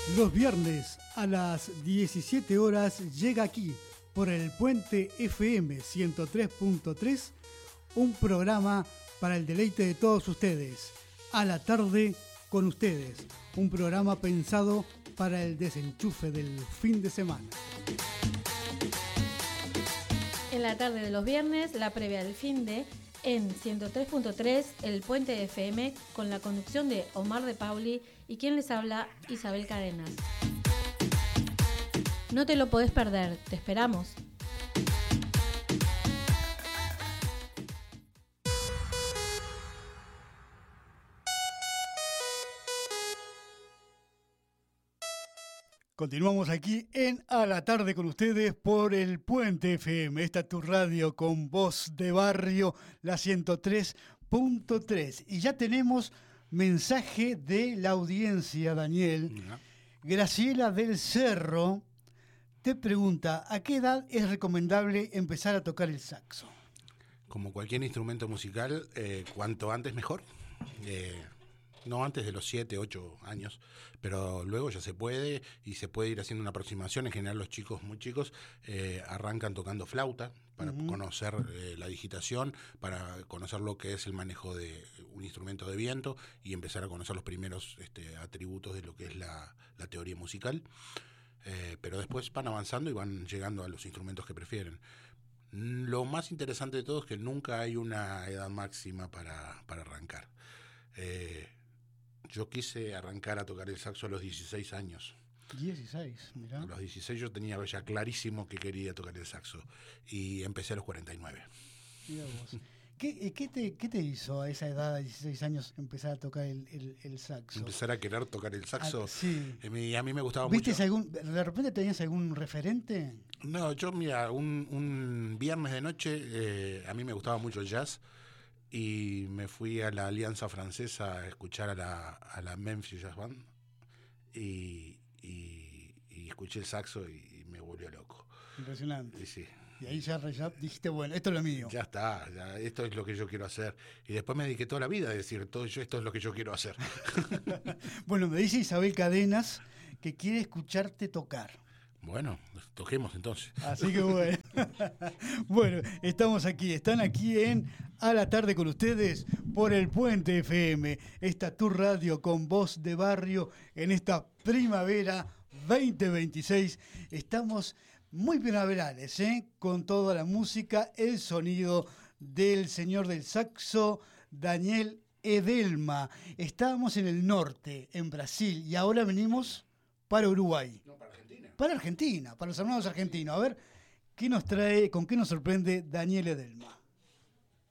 Los viernes a las 17 horas llega aquí, por el Puente FM 103.3, un programa para el deleite de todos ustedes. A la tarde con ustedes, un programa pensado para el desenchufe del fin de semana. En la tarde de los viernes, la previa del finde en 103.3, el Puente FM, con la conducción de Omar de Pauli y quien les habla, Isabel Cadenas. No te lo podés perder, te esperamos. Continuamos aquí en A la Tarde con ustedes por el Puente FM. Esta es tu radio con voz de barrio, la 103.3. Y ya tenemos mensaje de la audiencia, Daniel. Graciela del Cerro te pregunta, ¿a qué edad es recomendable empezar a tocar el saxo? Como cualquier instrumento musical, cuanto antes mejor. No antes de los 7, 8 años, pero luego ya se puede, y se puede ir haciendo una aproximación. En general los chicos muy chicos arrancan tocando flauta para conocer la digitación, para conocer lo que es el manejo de un instrumento de viento y empezar a conocer los primeros atributos de lo que es la teoría musical. Pero después van avanzando y van llegando a los instrumentos que prefieren. Lo más interesante de todo es que nunca hay una edad máxima para arrancar. Yo quise arrancar a tocar el saxo a los 16 años. 16, mirá. A los 16 yo tenía ya clarísimo que quería tocar el saxo y empecé a los 49. Mirá vos. ¿Qué te hizo a esa edad de 16 años empezar a tocar el saxo? Empezar a querer tocar el saxo. Sí. A mí me gustaba ¿Viste mucho. de repente tenías algún referente? No, yo mira, un viernes de noche a mí me gustaba mucho el jazz. Y me fui a la Alianza Francesa a escuchar a la Memphis Jazz Band y escuché el saxo y me volvió loco. Impresionante. Y sí. Y ahí ya dijiste, bueno, esto es lo mío. Ya está, esto es lo que yo quiero hacer. Y después me dediqué toda la vida a decir, esto es lo que yo quiero hacer. Bueno, me dice Isabel Cadenas que quiere escucharte tocar. Bueno, toquemos entonces. Así que bueno. Bueno, están aquí en A la Tarde con ustedes por el Puente FM. Esta tu radio con voz de barrio en esta primavera 2026. Estamos muy primaverales, con toda la música, el sonido del señor del saxo, Daniel Edelma. Estábamos en el norte, en Brasil, y ahora venimos para Uruguay. No, para Argentina. Para Argentina, para los hermanos argentinos. A ver, ¿qué nos trae, con qué nos sorprende Daniel Edelma?